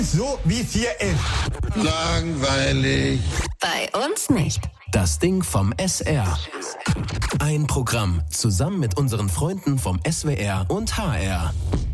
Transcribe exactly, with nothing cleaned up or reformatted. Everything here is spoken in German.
So wie es hier ist. Langweilig. Bei uns nicht. Das Ding vom S R. Ein Programm zusammen mit unseren Freunden vom S W R und H R.